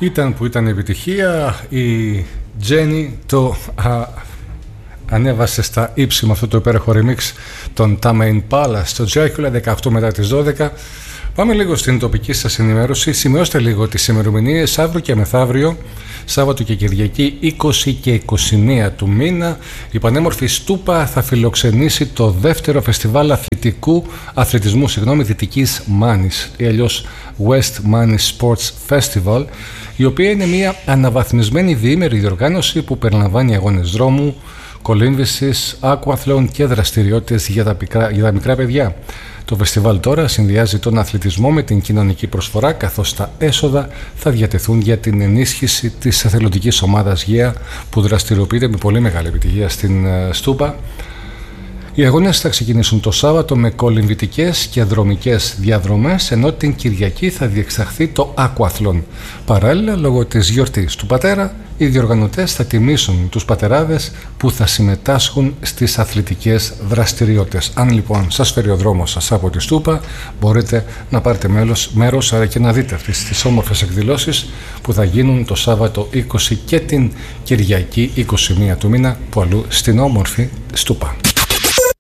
Ήταν που ήταν επιτυχία, η Τζένι το ανέβασε στα ύψη με αυτό το υπέροχο remix των Tame Impala στο Dracula 18 μετά τις 12. Πάμε λίγο στην τοπική σας ενημέρωση. Σημειώστε λίγο τις ημερομηνίες. Αύριο και μεθαύριο, Σάββατο και Κυριακή, 20 και 21 του μήνα, η πανέμορφη Στούπα θα φιλοξενήσει το δεύτερο φεστιβάλ αθλητισμού Δυτικής Μάνης ή αλλιώς West Manis Sports Festival, η οποία είναι μια αναβαθμισμένη διήμερη διοργάνωση που περιλαμβάνει αγώνες δρόμου, κολύμβησης, aquathlon και δραστηριότητες για τα μικρά παιδιά. Το φεστιβάλ τώρα συνδυάζει τον αθλητισμό με την κοινωνική προσφορά, καθώς τα έσοδα θα διατεθούν για την ενίσχυση της εθελοντικής ομάδας ΓΕΑ που δραστηριοποιείται με πολύ μεγάλη επιτυχία στην Στούπα. Οι αγώνες θα ξεκινήσουν το Σάββατο με κολυμβητικές και δρομικές διαδρομές, ενώ την Κυριακή θα διεξαχθεί το aquathlon. Παράλληλα, λόγω της γιορτής του πατέρα, οι διοργανωτές θα τιμήσουν τους πατεράδες που θα συμμετάσχουν στις αθλητικές δραστηριότητες. Αν λοιπόν σας φέρει ο δρόμος σας από τη Στούπα, μπορείτε να πάρετε μέρος, άρα και να δείτε αυτές τις όμορφες εκδηλώσεις που θα γίνουν το Σάββατο 20 και την Κυριακή 21 του μήνα, που αλλού στην όμορφη Στούπα.